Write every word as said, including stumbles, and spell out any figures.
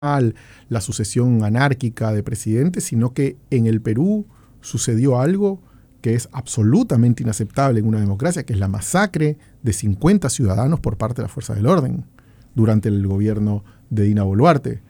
la sucesión anárquica de presidentes, sino que en el Perú sucedió algo que es absolutamente inaceptable en una democracia, que es la masacre de cincuenta ciudadanos por parte de las fuerzas del orden durante el gobierno de Dina Boluarte.